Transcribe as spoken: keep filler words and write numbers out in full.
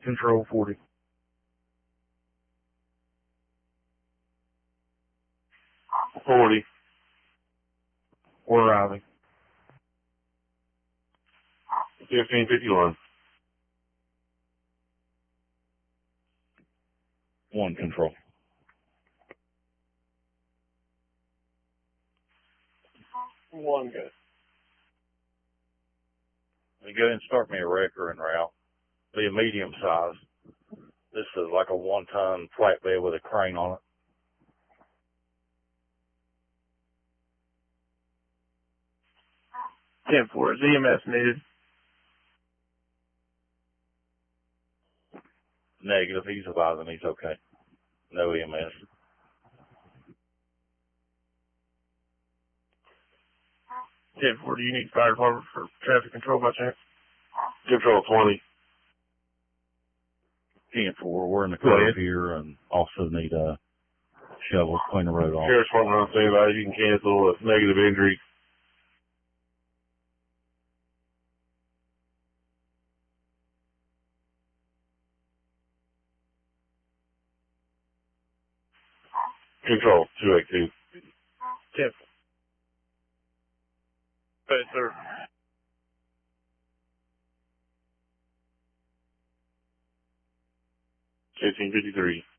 Control forty. forty. We're arriving. fifteen fifty-one. One control. One good. You go ahead and start me a wrecker en route. Be a medium size. This is like a one ton flatbed with a crane on it. ten four, is E M S needed? Negative. He's advising he's okay. No E M S. ten four, do you need fire department for traffic control by chance? Control twenty. ten four, we're in the curve here and also need a shovel to clean the road off. Sheriff's Department on standby. You can cancel a negative injury. Control two eight two. ten four. Yes, sir. fifteen fifty-three.